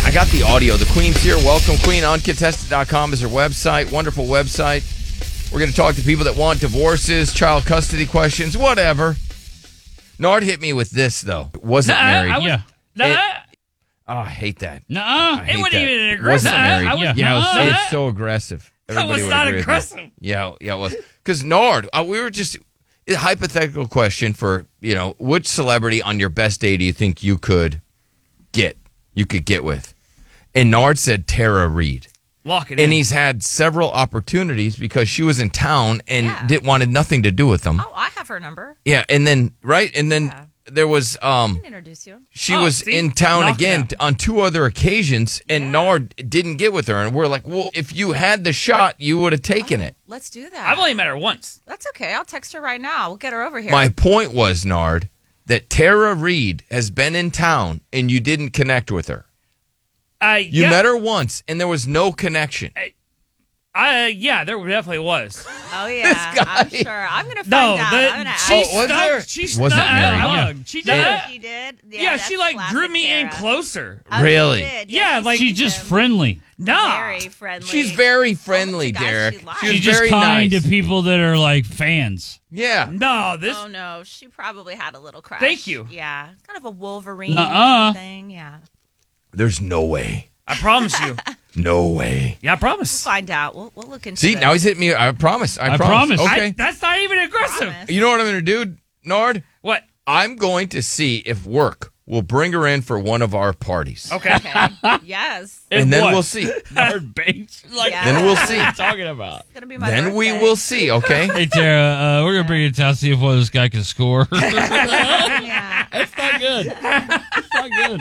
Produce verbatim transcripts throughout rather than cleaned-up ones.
I got the audio. The Queen's here. Welcome, Queen. Uncontested dot com is her website. Wonderful website. We're going to talk to people that want divorces, child custody questions, whatever. Nard hit me with this, though. Wasn't Nuh-uh, married. I was, Yeah. Nuh-uh. It- oh, I hate that. Nuh-uh. I hate It wasn't that. even aggressive. Wasn't married. I was- yeah, yeah, it was, nuh-uh. it's so aggressive. That Everybody was would not agree with me. aggressive. Yeah, yeah, it was. Because Nard, uh, we were just a hypothetical question for, you know, which celebrity on your best day do you think you could get, you could get with? And Nard said Tara Reid. Lock it And in. he's had several opportunities because she was in town and Yeah. didn't wanted nothing to do with them. Oh, I have her number. Yeah, and then right, and then Yeah. there was I um can introduce you. she Oh, was see? in town Knock it again out. on two other occasions, and Yeah. Nard didn't get with her, and we're like, well, if you had the shot, you would have taken it. Let's do that. I've only met her once. That's okay. I'll text her right now. We'll get her over here. My point was, Nard, that Tara Reid has been in town and you didn't connect with her. Uh, You yeah, met her once and there was no connection. Uh, yeah, there definitely was. Oh yeah, guy. I'm sure. I'm gonna find No, out. the, I'm gonna she ask. Oh, was stuck. there? She Wasn't stuck. married, uh, yeah. She Oh, did. she did. Yeah, Yeah, she that's like drew classic me in Tara. closer. Oh, she Really? did. Yeah, she like- She's sees just him. friendly. Nah. Very friendly. She's very friendly, guys Derek. she likes. She was She's just very kind nice. to people that are like fans. Yeah. No, this. Oh no, she probably had a little crush. Thank you. Yeah, kind of a Wolverine Nuh-uh. thing. Yeah, There's no way. I promise you. No way. Yeah, I promise. find out. We'll we'll look into See, it. now he's hitting me. I promise. I, I promise. Okay. I, that's not even aggressive. Promise. You know what I'm going to do, Nard? What? I'm going to see if work will bring her in for one of our parties. Okay. Okay. Yes, And then what? we'll see. Nard Bates. Like, Yeah. Then we'll see. what are you talking about? it's gonna be my Then we birthday. will see, okay? Hey, Tara, uh, we're going to bring you to town, see if one of this guy can score. Yeah. That's not good. That's not good.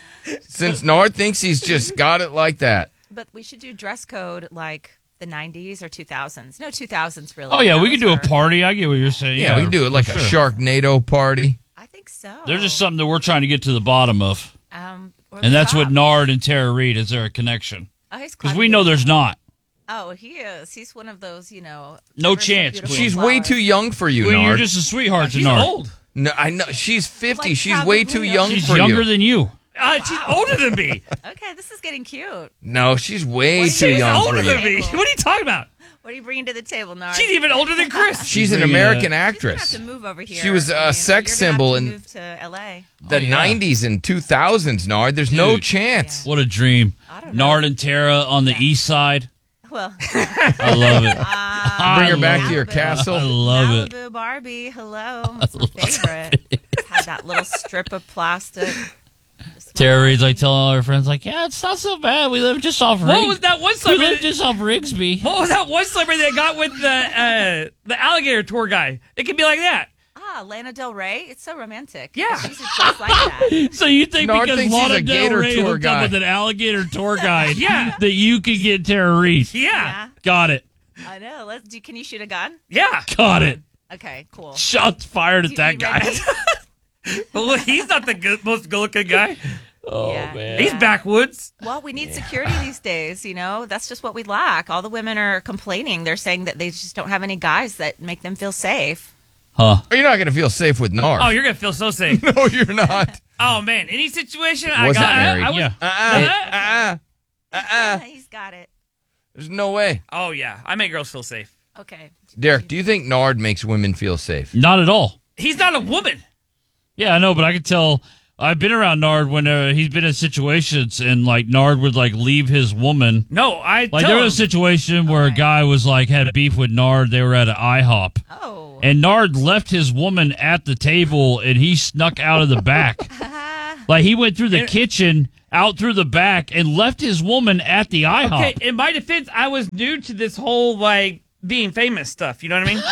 Since Nard thinks he's just got it like that. But we should do dress code like the nineties or two thousands. No, two thousands really. Oh, yeah, That we was could do a our- party. I get what you're saying. Yeah, we can do it like for a sure. Sharknado party. I think so. There's just something that we're trying to get to the bottom of. Um, or And the that's what top. Nard and Tara Reid, is there a connection? Oh, he's Because quite we a know good- there's not. Oh, he is. He's one of those, you know. No ever so chance, beautiful Queen. She's way flowers. too young for you, Well, you're Nard. just a sweetheart to She's Nard. old. No, I know she's fifty. Like she's way probably too a- young She's for younger you. than you. Uh, she's older than me. Okay, this is getting cute. No, she's way What too are you She's young older for than you. me. What are you talking about? What are you bringing to the table, Nard? She's even older than Chris. She's an Bringing American a- She's gonna have actress. to move over here. She was a I mean, sex you're gonna have symbol to in- move to L A. The Oh, yeah. nineties and two thousands, Nard. There's no Dude. chance. What a dream. I don't know. Nard and Tara on the east side. Well, I love it. uh, Bring her I back love to your it. I castle. love it. Malibu Barbie, hello. It's my favorite. Had that little strip of plastic. Just Tara Reid's like telling all her friends, like, yeah, it's not so bad. We live just off What Riggs. was that one We celebrity? live just off Rigsby. What was that one celebrity that got with the uh, the alligator tour guy? It could be like that. Ah, Lana Del Rey. It's so romantic. Yeah. She's just like that. So you think Nard because thinks he's Lana a Del gator Rey tour hooked guy. up with an alligator tour guide, Yeah. that you could get Tara Reid? Yeah. Yeah. Got it. I know. Let's do. Can you shoot a gun? Yeah. Got it. Okay, cool. Shots fired at You- that you guy. ready? Well, he's not the good, most good-looking guy. Oh, Yeah. man. He's backwoods. Well, we need security these days, you know. That's just what we lack. All the women are complaining. They're saying that they just don't have any guys that make them feel safe. Huh. You're not going to feel safe with Nard. Oh, you're gonna feel so safe. no, you're not. Oh man, any situation I Wasn't got. I- married. I was- Yeah. Uh-uh. Uh-uh. Uh-uh. He's got it. There's no way. Oh yeah, I make girls feel safe. Okay. Derek, do you think Nard makes women feel safe? Not at all. He's not a woman. Yeah, I know, but I could tell. I've been around Nard when uh, he's been in situations, and like Nard would like leave his woman. No, I Like tell there was a him. situation where a guy was like had beef with Nard. They were at an IHOP, Oh. and Nard left his woman at the table, and he snuck out of the back. Like he went through the And- kitchen, out through the back, and left his woman at the IHOP. Okay, in my defense, I was new to this whole like being famous stuff. You know what I mean?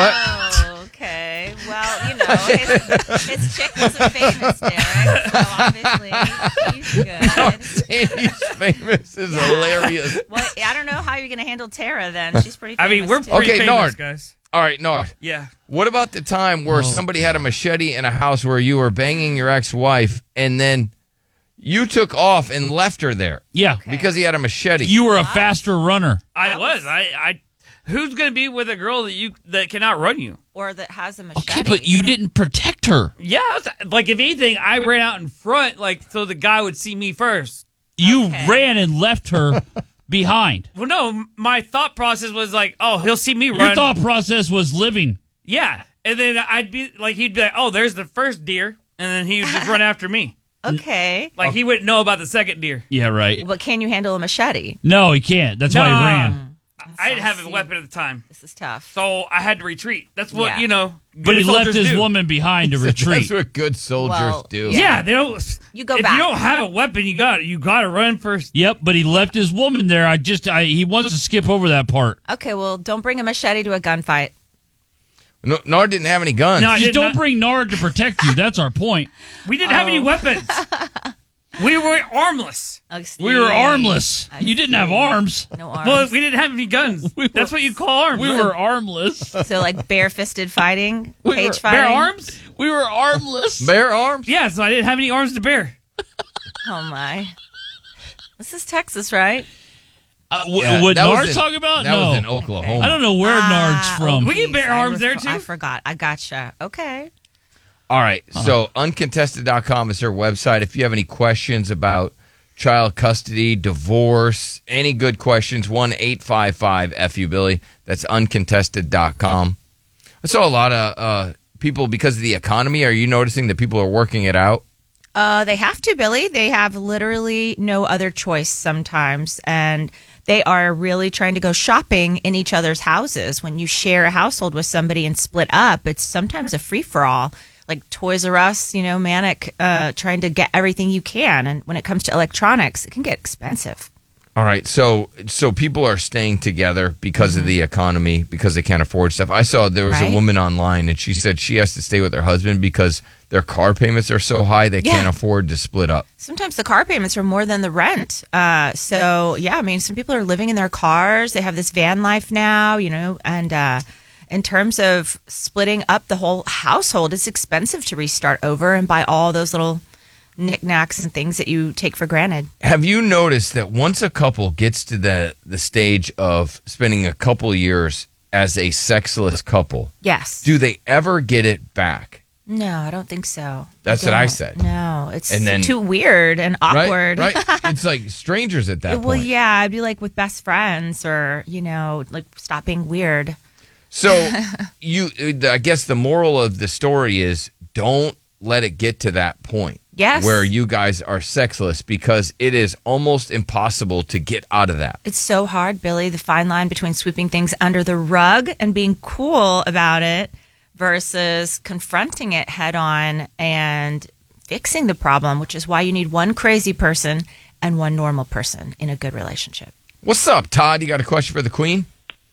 Oh, okay. Well, you know, his, his chick wasn't famous, Derek. So obviously he's good. He's famous is hilarious. Well, I don't know how you're going to handle Tara then. She's pretty I famous. mean, we're too. pretty Okay, famous, Nard. guys. All right, Nard. Yeah. What about the time where somebody had a machete in a house where you were banging your ex-wife and then you took off and left her there Yeah, because he had a machete? you were a faster runner. I was. I. I. Who's gonna be with a girl that you that can outrun you? Or that has a machete. Okay, but you didn't protect her. Yeah. I was- Like if anything, I ran out in front, like so the guy would see me first. You Okay. ran and left her behind. Well, no, my thought process was like, oh, he'll see me run. Your thought process was living. Yeah. And then I'd be like, he'd be like, oh, there's the first deer. And then he would just run after me. Okay. Like he wouldn't know about the second deer. Yeah, right. But can you handle a machete? No, he can't. That's why he Nah. ran. I didn't have a see. weapon at the time. This is tough. So I had to retreat. That's what, Yeah. you know, But he good left soldiers his do. woman behind to retreat. That's what good soldiers Well, do. yeah. Yeah, they don't. You go if back. you don't have a weapon, you got you got to run first. Yep, but he left his woman there. I just, I, he wants to skip over that part. Okay, well, don't bring a machete to a gunfight. No, Nard didn't have any guns. No, I Just did don't not- bring Nard to protect you. That's our point. We didn't have any Oh. weapons. We were armless. I We were see. armless. I You didn't have see. arms. No arms. Well, we didn't have any guns. We That's were- what you call arms. We were armless. So like bare-fisted fighting, We cage were- fighting. bare arms. We were armless. Bare arms? Yeah, so I didn't have any arms to bear. Oh my! This is Texas, right? Uh, w- Yeah, what that was Nard's in- talking about? That no. was in Oklahoma. I don't know where Nard's Ah, from. We can geez, bear I arms there, recall- too. I forgot. I gotcha. Okay. All right. So uncontested dot com is their website. If you have any questions about child custody, divorce, any good questions, one eight five five F U Billy. That's uncontested dot com. I saw a lot of uh, people, because of the economy, are you noticing that people are working it out? Uh, they have to, Billy. They have literally no other choice sometimes. And they are really trying to go shopping in each other's houses. When you share a household with somebody and split up, it's sometimes a free for all. Like Toys R Us, you know, manic, uh, trying to get everything you can. And when it comes to electronics, it can get expensive. All right, so so people are staying together because of the economy, because they can't afford stuff. I saw there was Right. a woman online, and she said she has to stay with her husband because their car payments are so high they Yeah. can't afford to split up. Sometimes the car payments are more than the rent. Uh, so, yeah, I mean, some people are living in their cars. They have this van life now, you know, and uh, in terms of splitting up the whole household, it's expensive to restart over and buy all those little knickknacks and things that you take for granted. Have you noticed that once a couple gets to the the stage of spending a couple years as a sexless couple, Yes. do they ever get it back? No, I don't think so. That's I what I don't. said. No, it's And then- too weird and awkward. Right? Right? It's like strangers at that Well, point. yeah, I'd be like with best friends or, you know, like stop being weird. So you I guess the moral of the story is don't let it get to that point. Yes. Where you guys are sexless, because it is almost impossible to get out of that. It's so hard, Billy, the fine line between sweeping things under the rug and being cool about it versus confronting it head on and fixing the problem, which is why you need one crazy person and one normal person in a good relationship. What's up, Todd? You got a question for the Queen?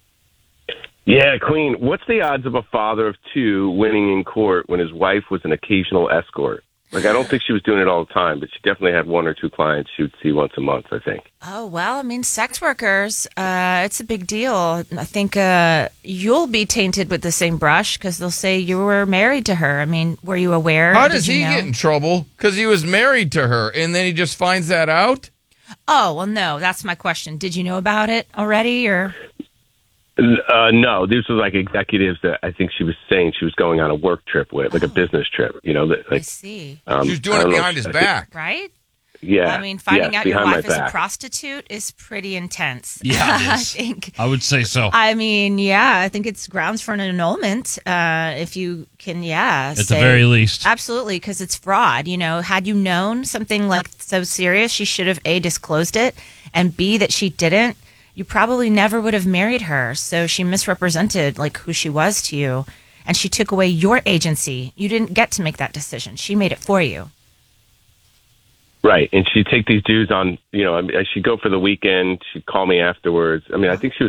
Yeah, Queen, what's the odds of a father of two winning in court when his wife was an occasional escort? Like, I don't think she was doing it all the time, but she definitely had one or two clients she would see once a month, I think. Oh, well, I mean, sex workers, uh, it's a big deal. I think uh, you'll be tainted with the same brush because they'll say you were married to her. I mean, were you aware? How Did does you he know? get in trouble? Because he was married to her, and then he just finds that out? Oh, well, no, that's my question. Did you know about it already or? Uh, no, this was like executives that I think she was saying she was going on a work trip with, like a business trip, you know. That, I like, see. um, She was doing I it don't know, behind his I think- back. Right? Yeah. I mean, finding yes, out your behind my wife is a back. prostitute is pretty intense. Yeah, it I is. think. I would say so. I mean, yeah, I think it's grounds for an annulment. Uh, if you can, yeah. At the say- very least. Absolutely, because it's fraud. You know, had you known something like so serious, she should have A, disclosed it, and B, that she didn't. You probably never would have married her. So she misrepresented like who she was to you, and she took away your agency. You didn't get to make that decision. She made it for you. Right. And she'd take these dudes on, you know, I mean, she'd go for the weekend. She'd call me afterwards. I mean, I think she was